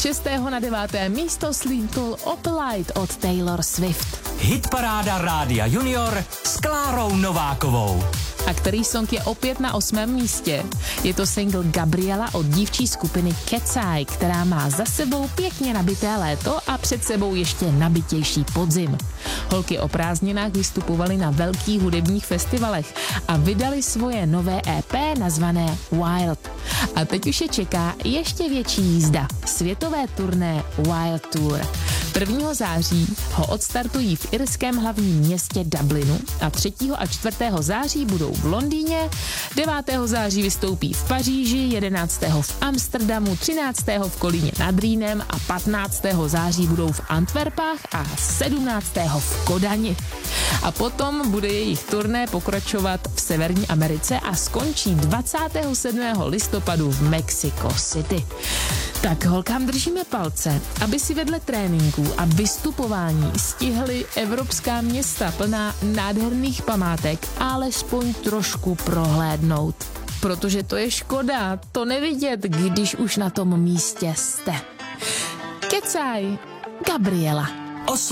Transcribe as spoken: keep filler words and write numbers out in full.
šestého na deváté místo Sleepwalk Opalite od Taylor Swift. Hitparáda Rádia Junior s Klárou Novákovou. A který song je opět na osmém místě? Je to single Gabriela od dívčí skupiny Kecaj, která má za sebou pěkně nabité léto a před sebou ještě nabitější podzim. Holky o prázdninách vystupovaly na velkých hudebních festivalech a vydali svoje nové E P nazvané Wild. A teď už je čeká ještě větší jízda. Světové turné Wild Tour. prvního září ho odstartují v irském hlavním městě Dublinu a třetího a čtvrtého září budou v Londýně, devátého září vystoupí v Paříži, jedenáctého v Amsterdamu, třináctého v Kolíně nad Rýnem a patnáctého září budou v Antwerpách a sedmnáctého v Kodani. A potom bude jejich turné pokračovat v Severní Americe a skončí dvacátého sedmého listopadu v Mexico City. Tak holkám držíme palce, aby si vedle tréninků a vystupování stihly evropská města plná nádherných památek alespoň trošku prohlédnout. Protože to je škoda, to nevidět, když už na tom místě jste. Kecaj, Gabriela.